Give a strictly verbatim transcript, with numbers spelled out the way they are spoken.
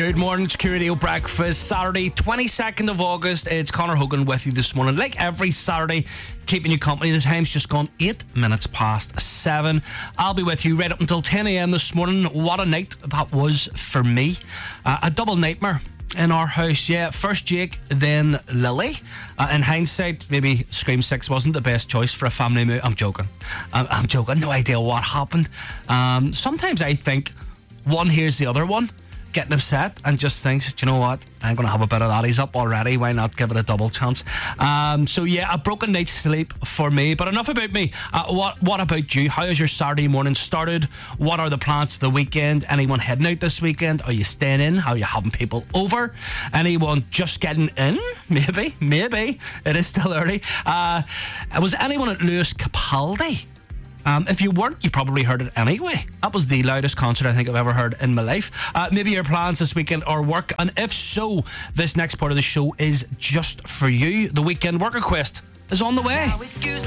Good morning, it's Q Radio Breakfast, Saturday, twenty-second of August. It's Conor Hogan with you this morning. Like every Saturday, keeping you company. The time's just gone eight minutes past seven. I'll be with you right up until ten a.m. this morning. What a night that was for me. Uh, a double nightmare in our house, yeah. First Jake, then Lily. Uh, in hindsight, maybe Scream six wasn't the best choice for a family movie. I'm joking. I'm, I'm joking. No idea what happened. Um, sometimes I think one hears the other one getting upset and just thinks, do you know what, I'm going to have a bit of that. He's up already. Why not give it a double chance? Um, so yeah, a broken night's sleep for me. But enough about me. Uh, what what about you? How has your Saturday morning started? What are the plans for the weekend? Anyone heading out this weekend? Are you staying in? How are you having people over? Anyone just getting in? Maybe, maybe. It is still early. Uh, was anyone at Lewis Capaldi? Um, if you weren't, you probably heard it anyway. That was the loudest concert I think I've ever heard in my life. Uh, maybe your plans this weekend or work, and if so, this next part of the show is just for you. The weekend work request is on the way.